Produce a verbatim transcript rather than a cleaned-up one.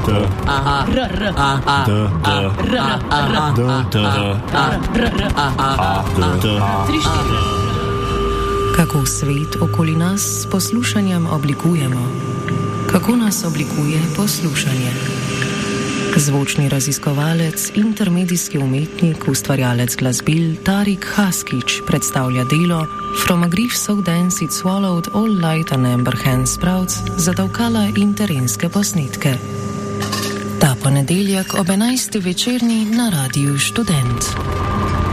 Kako svet okoli nas s poslušanjem oblikujemo? Kako nas oblikuje poslušanje? Zvočni raziskovalec, intermedijski umetnik, ustvarjalec glasbil Tarik Haskić predstavlja delo From a grief so dense it swallowed all light and amber hand sprouts za davkala in terenske posnetke. Ta ponedeljek ob enajsti večerni na Radiu Študent.